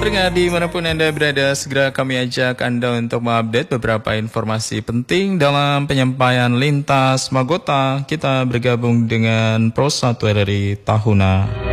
Pendengar dimanapun Anda berada, segera kami ajak Anda untuk mengupdate beberapa informasi penting dalam penyampaian lintas Magota. Kita bergabung dengan Pro 1 RRI Tahuna.